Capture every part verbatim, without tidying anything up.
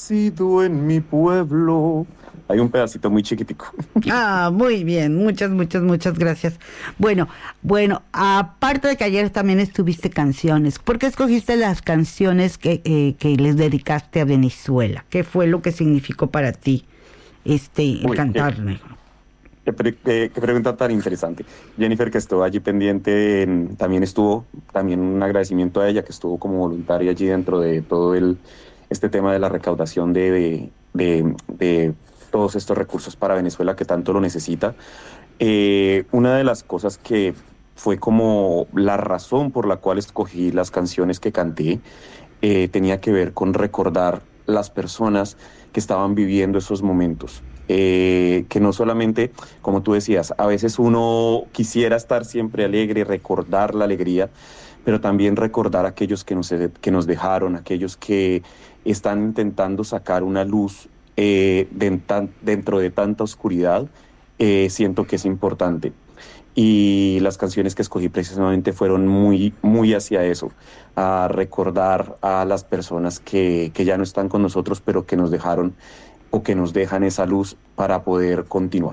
nacido en mi pueblo. Hay un pedacito muy chiquitico. Ah, muy bien, muchas, muchas, muchas gracias. Bueno, bueno, aparte de que ayer también estuviste canciones, ¿por qué escogiste las canciones que, eh, que les dedicaste a Venezuela? ¿Qué fue lo que significó para ti este Uy, qué, cantar? qué, pre- qué- qué pregunta tan interesante. Jennifer, que estuvo allí pendiente, en- también estuvo, también un agradecimiento a ella, que estuvo como voluntaria allí dentro de todo el, este tema de la recaudación de, de, de- de todos estos recursos para Venezuela que tanto lo necesita. Eh, una de las cosas que fue como la razón por la cual escogí las canciones que canté, eh, tenía que ver con recordar las personas que estaban viviendo esos momentos. Eh, que no solamente, como tú decías, a veces uno quisiera estar siempre alegre, recordar la alegría, pero también recordar a aquellos que nos, que nos dejaron, aquellos que están intentando sacar una luz eh, de tan- dentro de tanta oscuridad. Eh, siento que es importante. Y las canciones que escogí precisamente fueron muy, muy hacia eso, a recordar a las personas que, que ya no están con nosotros, pero que nos dejaron o que nos dejan esa luz para poder continuar.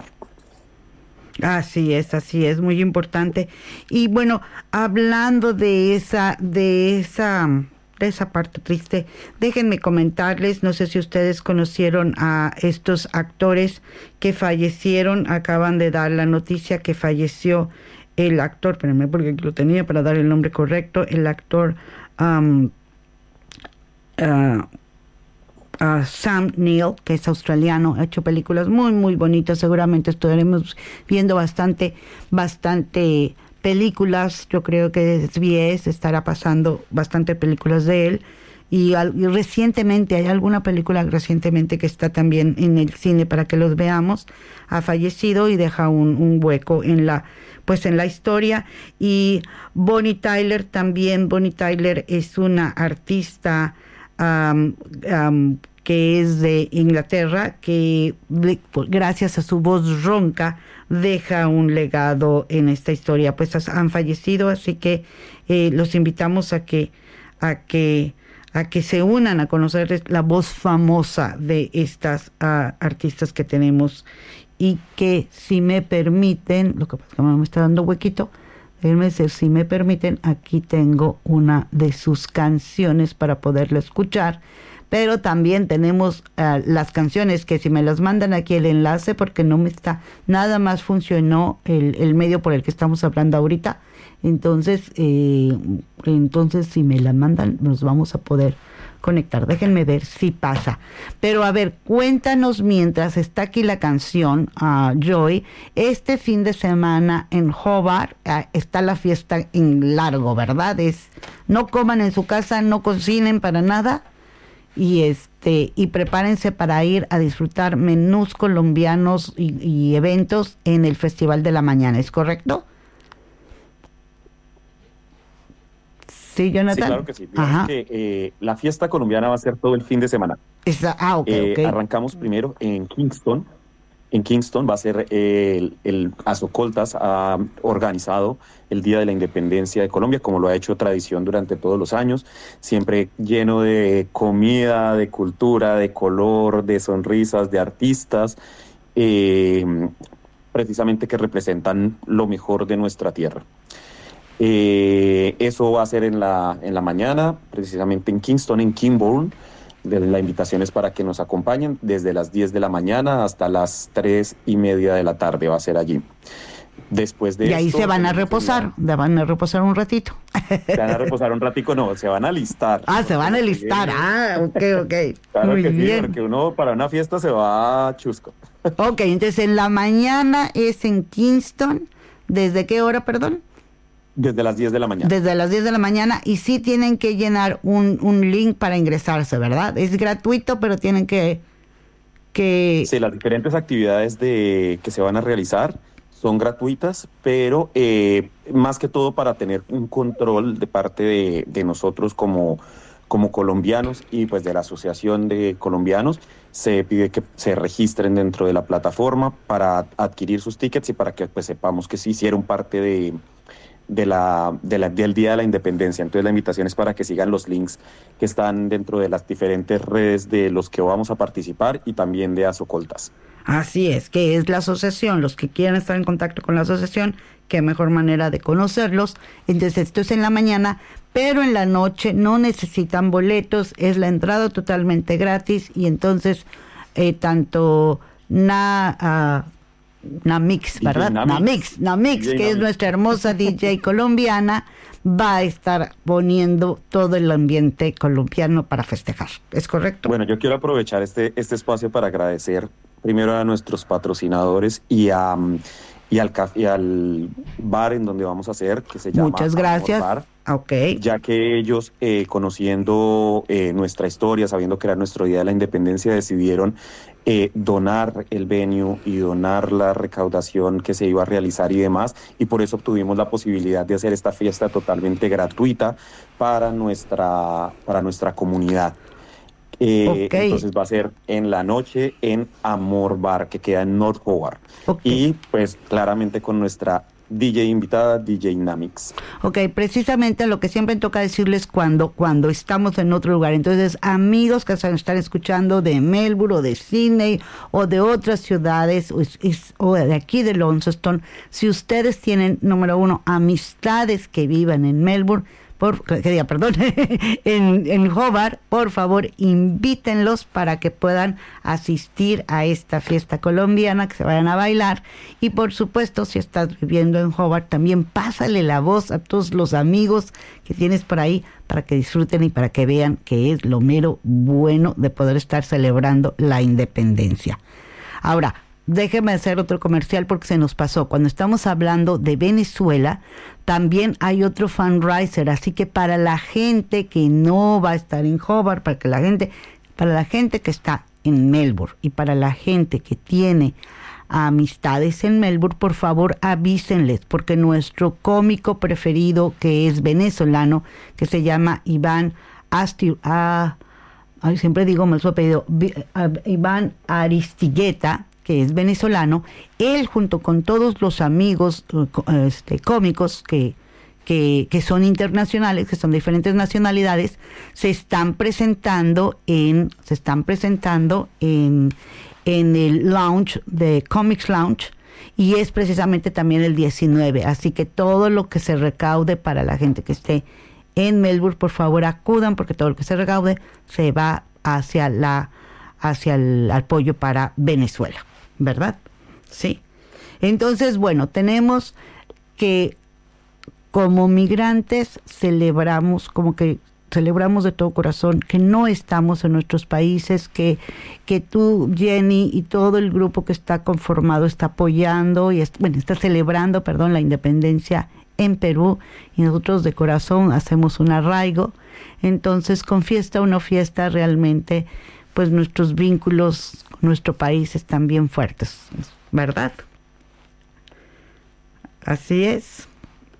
Así es, así es, muy importante. Y bueno, hablando de esa, de esa, de esa parte triste, déjenme comentarles, no sé si ustedes conocieron a estos actores que fallecieron, acaban de dar la noticia que falleció el actor, espérenme porque aquí lo tenía para dar el nombre correcto, el actor um, uh, Uh, Sam Neill, que es australiano, ha hecho películas muy muy bonitas, seguramente estaremos viendo bastante, bastante películas, yo creo que S B S estará pasando bastante películas de él, y, al, y recientemente, hay alguna película recientemente que está también en el cine para que los veamos, ha fallecido y deja un, un hueco en la, pues en la historia. Y Bonnie Tyler también, Bonnie Tyler es una artista Um, um, que es de Inglaterra, que de, gracias a su voz ronca deja un legado en esta historia. Pues has, han fallecido, así que eh, los invitamos a que a que a que se unan a conocer la voz famosa de estas uh, artistas que tenemos, y que, si me permiten, lo que pasa es que me está dando huequito. Déjenme decir, si me permiten, aquí tengo una de sus canciones para poderla escuchar, pero también tenemos uh, las canciones que, si me las mandan aquí el enlace, porque no me está, nada más funcionó el, el medio por el que estamos hablando ahorita, entonces, eh, entonces si me la mandan, nos vamos a poder conectar. Déjenme ver si pasa. Pero a ver, cuéntanos, mientras está aquí la canción, uh, Joy, este fin de semana en Hobart uh, está la fiesta en largo, ¿verdad? Es, no coman en su casa, no cocinen para nada, y este y prepárense para ir a disfrutar menús colombianos y, y eventos en el Festival de la Mañana, ¿es correcto? Sí, Jonathan. Sí, claro que sí. Digamos Ajá. que eh, la fiesta colombiana va a ser todo el fin de semana. Esa, ah, ok, eh, ok. Arrancamos primero en Kingston. En Kingston va a ser eh, el, el Azocoltas ha organizado el Día de la Independencia de Colombia, como lo ha hecho tradición durante todos los años, siempre lleno de comida, de cultura, de color, de sonrisas, de artistas, eh, precisamente que representan lo mejor de nuestra tierra. Eh, eso va a ser en la, en la mañana, precisamente en Kingston, en Kimborne. De la invitación es para que nos acompañen desde las diez de la mañana hasta las tres y media de la tarde, va a ser allí. Después de y ahí esto, se van a reposar, la... van a reposar un ratito. Se van a reposar un ratico, no, se van a alistar. Ah, se van a alistar, ah, ok, ok. Claro Muy que bien. Sí, porque uno para una fiesta se va chusco. Ok, entonces en la mañana es en Kingston, ¿desde qué hora, perdón? Desde las diez de la mañana. Desde las diez de la mañana, y sí tienen que llenar un, un link para ingresarse, ¿verdad? Es gratuito, pero tienen que... que... Sí, las diferentes actividades de, que se van a realizar son gratuitas, pero eh, más que todo para tener un control de parte de, de nosotros como, como colombianos y pues de la Asociación de Colombianos, se pide que se registren dentro de la plataforma para adquirir sus tickets y para que pues sepamos que sí hicieron parte de... de la, de la, del Día de la Independencia. Entonces la invitación es para que sigan los links que están dentro de las diferentes redes de los que vamos a participar y también de Asocoltas. Así es, que es la asociación, los que quieran estar en contacto con la asociación, qué mejor manera de conocerlos. Entonces esto es en la mañana, pero en la noche no necesitan boletos, es la entrada totalmente gratis y entonces eh, tanto na, uh, Namix, ¿verdad? Namix, Namix, que es nuestra hermosa D J colombiana, va a estar poniendo todo el ambiente colombiano para festejar. ¿Es correcto? Bueno, yo quiero aprovechar este, este espacio para agradecer primero a nuestros patrocinadores y a y al café, y al bar en donde vamos a hacer, que se llama Muchas gracias. Amor Bar, okay. Ya que ellos, eh, conociendo eh, nuestra historia, sabiendo que era nuestro Día de la Independencia, decidieron eh, donar el venue y donar la recaudación que se iba a realizar y demás, y por eso obtuvimos la posibilidad de hacer esta fiesta totalmente gratuita para nuestra, para nuestra comunidad. Eh, okay. Entonces va a ser en la noche en Amor Bar, que queda en North Howard. Okay. Y pues claramente con nuestra D J invitada, D J Namix. Ok, precisamente lo que siempre toca decirles cuando, cuando estamos en otro lugar. Entonces, amigos que están escuchando de Melbourne o de Sydney o de otras ciudades o, o de aquí de Launceston, si ustedes tienen, número uno, amistades que vivan en Melbourne, por, que diga, perdón, en, en Hobart, por favor, invítenlos para que puedan asistir a esta fiesta colombiana, que se vayan a bailar. Y por supuesto, si estás viviendo en Hobart, también pásale la voz a todos los amigos que tienes por ahí para que disfruten y para que vean que es lo mero bueno de poder estar celebrando la independencia. Ahora, déjeme hacer otro comercial porque se nos pasó. Cuando estamos hablando de Venezuela, también hay otro fundraiser, así que para la gente que no va a estar en Hobart, para que la gente, para la gente que está en Melbourne y para la gente que tiene amistades en Melbourne, por favor avísenles, porque nuestro cómico preferido, que es venezolano, que se llama Iván Asti, ah, siempre digo mal su apellido, Iván Aristigueta, que es venezolano, él junto con todos los amigos este, cómicos que, que, que son internacionales, que son de diferentes nacionalidades, se están presentando en, se están presentando en, en el lounge de Comics Lounge, y es precisamente también el diecinueve, así que todo lo que se recaude para la gente que esté en Melbourne, por favor acudan, porque todo lo que se recaude se va hacia la hacia el apoyo para Venezuela, ¿verdad? Sí. Entonces, bueno, tenemos que como migrantes celebramos, como que celebramos de todo corazón que no estamos en nuestros países, que, que tú, Jenny, y todo el grupo que está conformado está apoyando y est- bueno, está celebrando, perdón, la independencia en Perú, y nosotros de corazón hacemos un arraigo. Entonces, con fiesta o no fiesta, realmente pues nuestros vínculos con nuestro país están bien fuertes, ¿verdad? Así es.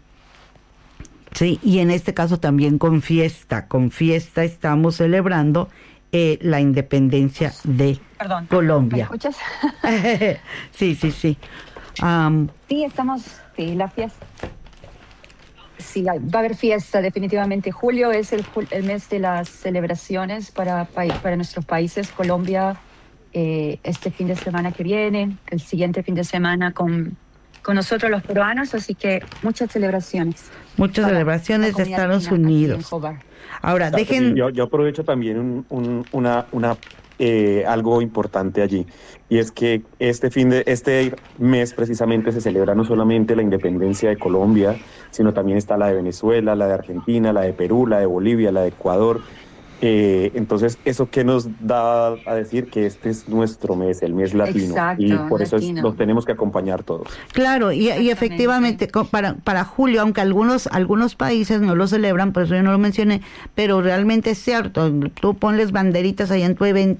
Sí, y en este caso también con fiesta, con fiesta estamos celebrando eh, la independencia de Perdón, Colombia. ¿me escuchas? Sí, sí, sí. Um, sí, estamos, sí, la fiesta. Sí, va a haber fiesta, definitivamente. Julio es el, el mes de las celebraciones para, para nuestros países. Colombia, eh, este fin de semana que viene, el siguiente fin de semana con, con nosotros los peruanos, así que muchas celebraciones. Muchas celebraciones de Estados Unidos. Ahora, dejen... Yo, yo aprovecho también un, un, una... una Eh, algo importante allí, y es que este fin de este mes precisamente se celebra no solamente la independencia de Colombia, sino también está la de Venezuela, la de Argentina, la de Perú, la de Bolivia, la de Ecuador. Eh, entonces, ¿eso qué nos da a decir? Que este es nuestro mes, el mes latino. Exacto, y por eso es, latino. los tenemos que acompañar todos. Claro, y, y efectivamente, para, para julio, aunque algunos, algunos países no lo celebran, por eso yo no lo mencioné, pero realmente es cierto, tú ponles banderitas ahí en tu evento,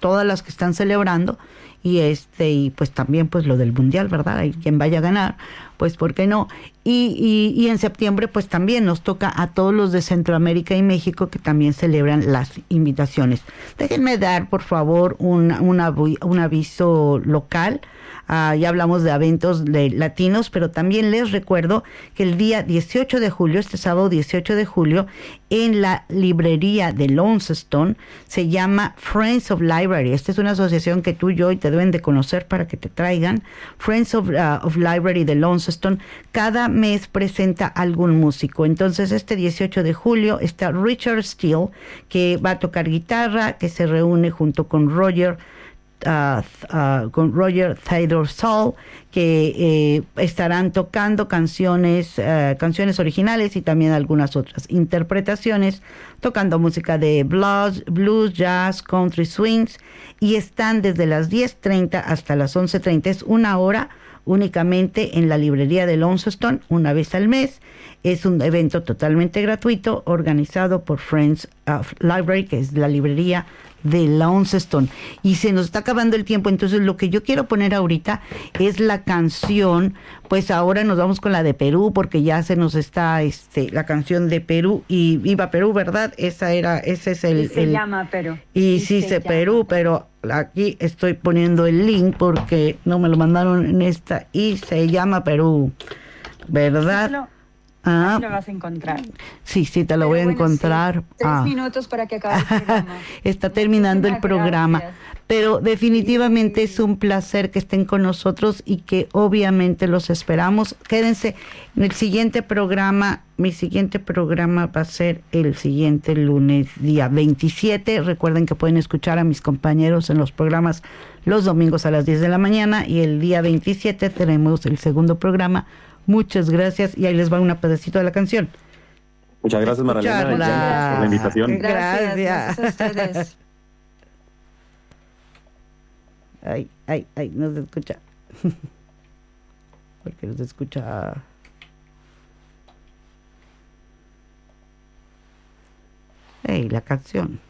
todas las que están celebrando, y este y pues también pues lo del mundial, ¿verdad? Hay quien vaya a ganar, pues ¿por qué no? Y, y, y en septiembre pues también nos toca a todos los de Centroamérica y México que también celebran las invitaciones. Déjenme dar por favor un, una, un aviso local. Uh, ya hablamos de eventos de latinos, pero también les recuerdo que el día dieciocho de julio, este sábado dieciocho de julio, en la librería de Launceston, se llama Friends of Library. Esta es una asociación que tú y yo te deben de conocer para que te traigan. Friends of, uh, of Library de Launceston cada mes presenta algún músico. Entonces este dieciocho de julio está Richard Steele, que va a tocar guitarra, que se reúne junto con Roger Uh, uh, con Roger Theodore Saul, que eh, estarán tocando canciones uh, canciones originales y también algunas otras interpretaciones, tocando música de blues, blues, jazz, country, swings, y están desde las diez treinta hasta las once treinta. Es una hora únicamente en la librería de Launceston, una vez al mes. Es un evento totalmente gratuito organizado por Friends of Library, que es la librería de Launceston. Y se nos está acabando el tiempo, entonces lo que yo quiero poner ahorita es la canción. Pues ahora nos vamos con la de Perú, porque ya se nos está este la canción de Perú, y Viva Perú, ¿verdad? Esa era, ese es el... Y se el, llama Perú. Y, y sí, se, se Perú, pero aquí estoy poniendo el link porque no me lo mandaron en esta, y se llama Perú, ¿verdad? Lo, ah, lo vas a encontrar. Sí, sí, te lo pero voy a bueno, encontrar. Sí, tres ah. minutos para que acabe el programa. Está terminando el programa. Gracias. Pero definitivamente es un placer que estén con nosotros y que obviamente los esperamos. Quédense en el siguiente programa. Mi siguiente programa va a ser el siguiente lunes, día veintisiete. Recuerden que pueden escuchar a mis compañeros en los programas los domingos a las diez de la mañana, y el día veintisiete tenemos el segundo programa. Muchas gracias, y ahí les va un pedacito de la canción. Muchas gracias, Maralena, por la invitación. Gracias, gracias a ustedes. Ay, ay, ay, no se escucha. Porque no se escucha. Ey, la canción.